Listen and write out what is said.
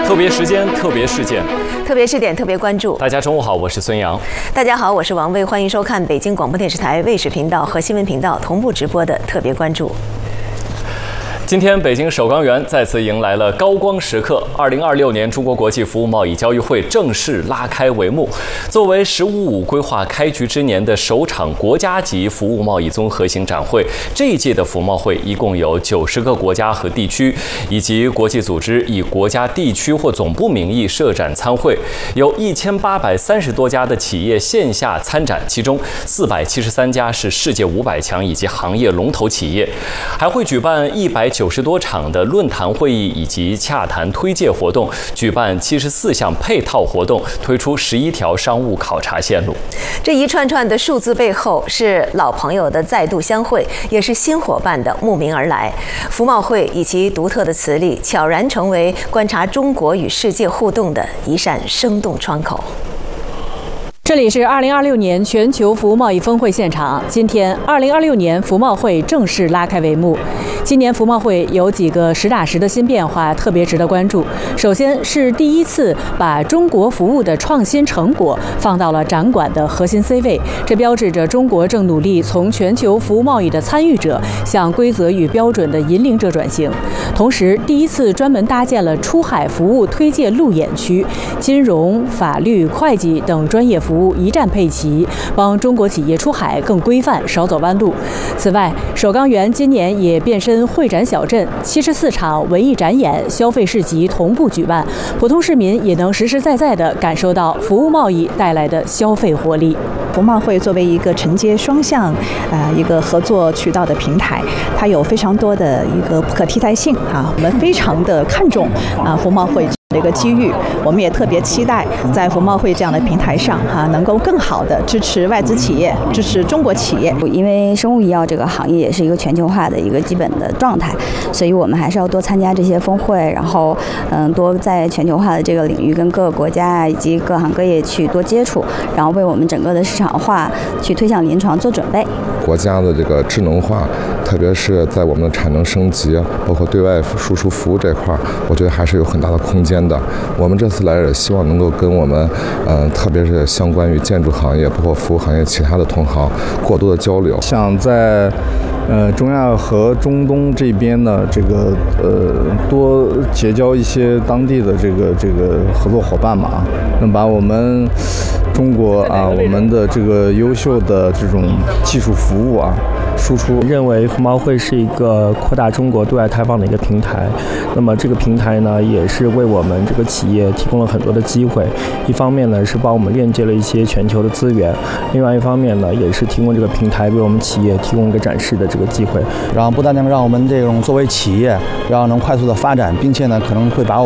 特别时间，特别事件， 特别试点，特别关注。 大家中午好，我是孙杨。 大家好，我是王卫，欢迎收看北京广播电视台卫视频道和新闻频道同步直播的特别关注。 今天，北京首钢园再次迎来了高光时刻。2026年中国国际服务贸易交易会正式拉开帷幕。作为“十五五”规划开局之年的首场国家级服务贸易综合性展会，这一届的服贸会一共有90个国家和地区，以及国际组织以国家、地区或总部名义设展参会，有1830多家的企业线下参展，其中473家是世界500强以及行业龙头企业，还会举办190多场的论坛会议以及洽谈推介活动，举办74项配套活动，推出11条商务考察线路。 这一串串的数字背后，是老朋友的再度相会，也是新伙伴的慕名而来。服贸会以其独特的磁力，悄然成为观察中国与世界互动的一扇生动窗口。 这里是2026年全球服务贸易峰会现场。今天，2026年服贸会正式拉开帷幕。今年服贸会有几个实打实的新变化，特别值得关注。首先是第一次把中国服务的创新成果放到了展馆的核心 C 位，这标志着中国正努力从全球服务贸易的参与者向规则与标准的引领者转型。同时，第一次专门搭建了出海服务推介路演区，金融、法律、会计等专业服务一站配齐，帮中国企业出海更规范，少走弯路。此外，首钢园今年也变身会展小镇，74场文艺展演、消费市集同步举办，普通市民也能实实在在地感受到服务贸易带来的消费活力。 服贸会作为一个承接双向一个合作渠道的平台，它有非常多的一个可替代性啊，我们非常的看重服贸会的一个机遇，我们也特别期待在服贸会这样的平台上能够更好的支持外资企业，支持中国企业。 因为生物医药这个行业也是一个全球化的一个基本的状态，所以我们还是要多参加这些峰会，然后多在全球化的这个领域跟各个国家以及各行各业去多接触，然后为我们整个的市场化去推向临床做准备。 国家的这个智能化，特别是在我们的产能升级，包括对外输出服务这块，我觉得还是有很大的空间的。我们这次来也希望能够跟我们特别是相关于建筑行业包括服务行业其他的同行过多的交流。 想在中亚和中东这边呢，这个多结交一些当地的这个合作伙伴嘛，能把我们中国我们的这个优秀的这种技术服务输出。 认为服贸会是一个扩大中国对外开放的一个平台，那么这个平台呢，也是为我们这个企业提供了很多的机会。一方面呢，是帮我们链接了一些全球的资源；另外一方面呢，也是提供这个平台为我们企业提供一个展示的这个机会， 然后不但能让我们这种作为企业，然后能快速的发展，并且呢，可能会把我